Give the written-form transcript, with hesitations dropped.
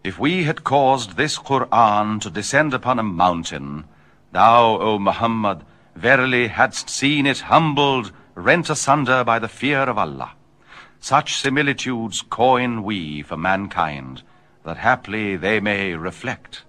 If we had caused this Qur'an to descend upon a mountain, thou, O Muhammad, verily hadst seen it humbled, rent asunder by the fear of Allah. Such similitudes coin we for mankind, that haply they may reflect.